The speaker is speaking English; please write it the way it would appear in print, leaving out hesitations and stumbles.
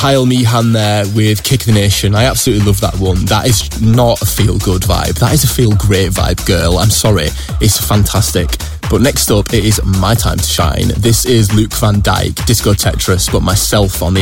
Kyle Meehan there with Kick the Nation. I absolutely love that one. That is not a feel-good vibe. That is a feel-great vibe, girl. I'm sorry. It's fantastic. But next up, it is my time to shine. This is Luke Van Dyke, Disco Tetris, but myself on the